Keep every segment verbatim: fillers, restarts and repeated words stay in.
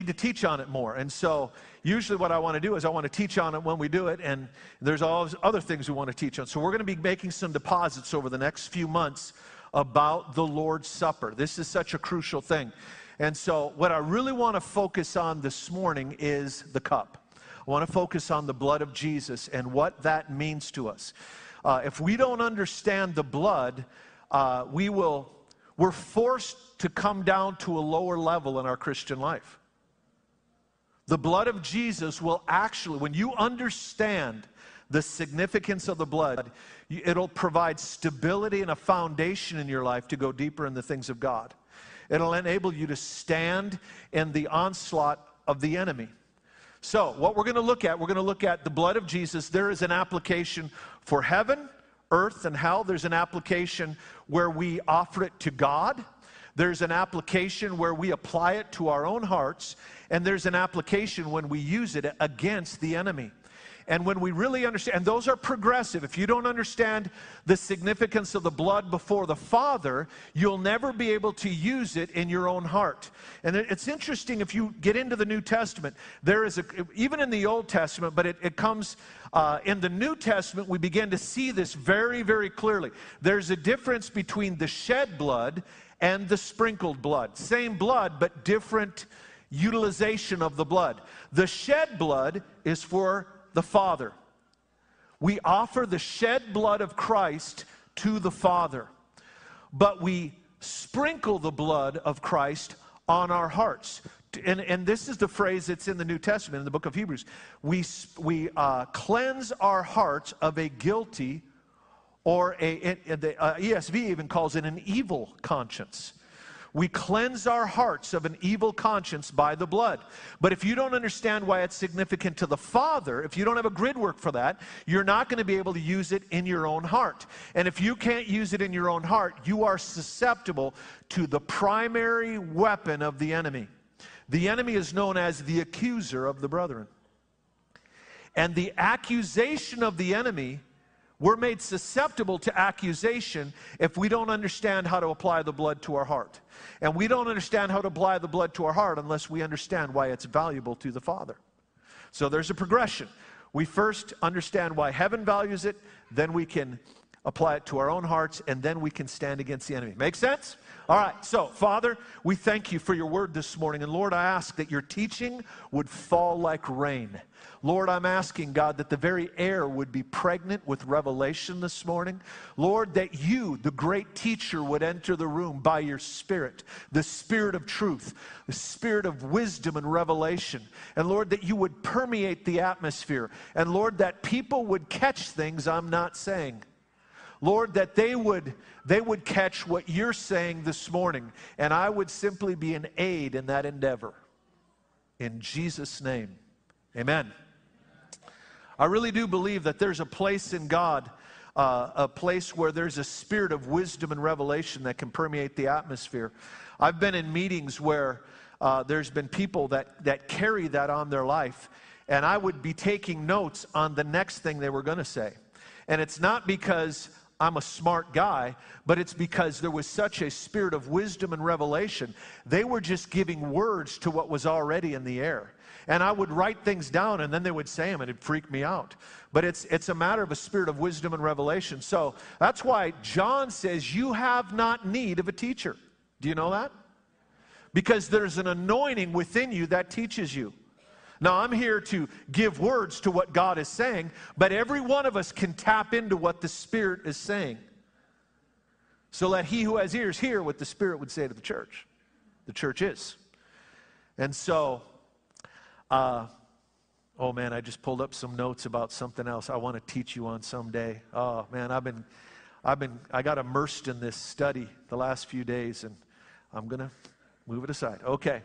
to teach on it more. And so usually what I want to do is I want to teach on it when we do it, and there's always other things we want to teach on. So we're going to be making some deposits over the next few months about the Lord's Supper. This is such a crucial thing. And so what I really want to focus on this morning is the cup. I want to focus on the blood of Jesus and what that means to us. Uh, if we don't understand the blood, uh, we will, we're forced to come down to a lower level in our Christian life. The blood of Jesus will actually, when you understand the significance of the blood, it'll provide stability and a foundation in your life to go deeper in the things of God. It'll enable you to stand in the onslaught of the enemy. So, what we're going to look at, we're going to look at the blood of Jesus. There is an application for heaven, earth, and hell. There's an application where we offer it to God. There's an application where we apply it to our own hearts, and there's an application when we use it against the enemy. And when we really understand, and those are progressive. If you don't understand the significance of the blood before the Father, you'll never be able to use it in your own heart. And it's interesting, if you get into the New Testament, there is a, even in the Old Testament, but it, it comes uh, in the New Testament, we begin to see this very, very clearly. There's a difference between the shed blood and the sprinkled blood. Same blood, but different utilization of the blood. The shed blood is for the Father. We offer the shed blood of Christ to the Father, but we sprinkle the blood of Christ on our hearts. And, and this is the phrase that's in the New Testament, in the book of Hebrews. We, we uh, cleanse our hearts of a guilty, or a, a, the uh, E S V even calls it an evil conscience. We cleanse our hearts of an evil conscience by the blood. But if you don't understand why it's significant to the Father, if you don't have a grid work for that, you're not going to be able to use it in your own heart. And if you can't use it in your own heart, you are susceptible to the primary weapon of the enemy. The enemy is known as the accuser of the brethren. And the accusation of the enemy, we're made susceptible to accusation if we don't understand how to apply the blood to our heart. And we don't understand how to apply the blood to our heart unless we understand why it's valuable to the Father. So there's a progression. We first understand why heaven values it, then we can apply it to our own hearts, and then we can stand against the enemy. Make sense? All right, so Father, we thank you for your word this morning. And Lord, I ask that your teaching would fall like rain. Lord, I'm asking, God, that the very air would be pregnant with revelation this morning. Lord, that you, the great teacher, would enter the room by your Spirit, the Spirit of truth, the Spirit of wisdom and revelation. And Lord, that you would permeate the atmosphere. And Lord, that people would catch things I'm not saying. Lord, that they would, they would catch what you're saying this morning, and I would simply be an aid in that endeavor. In Jesus' name, amen. I really do believe that there's a place in God, uh, a place where there's a spirit of wisdom and revelation that can permeate the atmosphere. I've been in meetings where uh, there's been people that, that carry that on their life, and I would be taking notes on the next thing they were going to say. And it's not because I'm a smart guy, but it's because there was such a spirit of wisdom and revelation. They were just giving words to what was already in the air. And I would write things down, and then they would say them, and it'd freak me out. But it's, it's a matter of a spirit of wisdom and revelation. So that's why John says, you have not need of a teacher. Do you know that? Because there's an anointing within you that teaches you. Now, I'm here to give words to what God is saying, but every one of us can tap into what the Spirit is saying. So let he who has ears hear what the Spirit would say to the church. The church is. And so, uh, oh man, I just pulled up some notes about something else I want to teach you on someday. Oh man, I've been, I've been, I got immersed in this study the last few days, and I'm going to move it aside. Okay.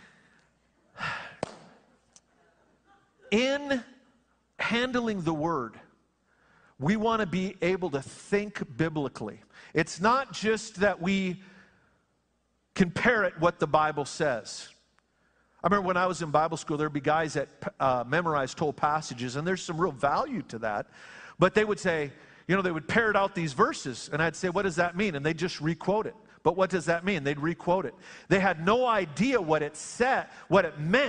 In handling the Word, we want to be able to think biblically. It's not just that we can parrot what the Bible says. I remember when I was in Bible school, there'd be guys that uh, memorized whole passages, and there's some real value to that. But they would say, you know, they would parrot out these verses, and I'd say, what does that mean? And they'd just re-quote it. But what does that mean? They'd requote it. They had no idea what it said, what it meant.